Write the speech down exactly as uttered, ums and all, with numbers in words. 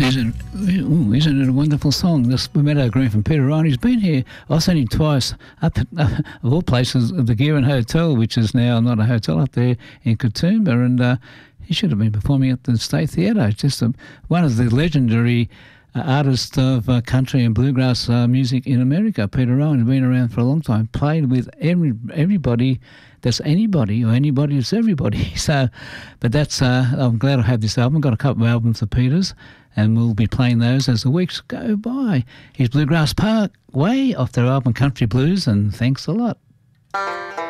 Isn't, ooh, isn't it a wonderful song? This Meadow Green from Peter Ryan. He's been here. I've seen him twice up at, uh, of all places, the Gearin Hotel, which is now not a hotel up there in Katoomba, and uh, he should have been performing at the State Theatre. Just a, one of the legendary uh, artists of uh, country and bluegrass uh, music in America. Peter Ryan has been around for a long time, played with every everybody that's anybody, or anybody that's everybody. So, but that's, uh, I'm glad I have this album. I've got a couple of albums of Peter's, and we'll be playing those as the weeks go by. Here's Bluegrass Parkway off their album Country Blues, and thanks a lot.